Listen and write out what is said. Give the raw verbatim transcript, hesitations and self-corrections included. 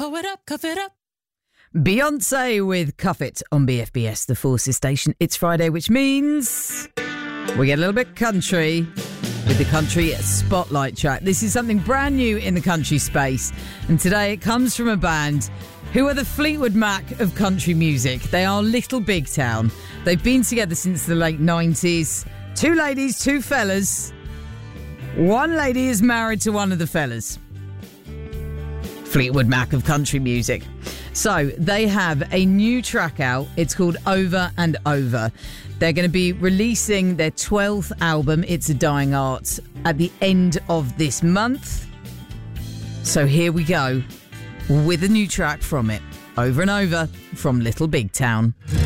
Pull it up, cuff it up. Beyonce with Cuff It on B F B S, the Forces station. It's Friday, which means we get a little bit country with the country spotlight track. This is something brand new in the country space, and today it comes from a band who are the Fleetwood Mac of country music. They are Little Big Town. They've been together since the late nineties. Two ladies, two fellas. One lady is married to one of the fellas. Fleetwood Mac of country music. So they have a new track out. It's called Over and Over. They're going to be releasing their twelfth album, It's a Dying Art, at the end of this month. So here we go with a new track from it. Over and Over from Little Big Town.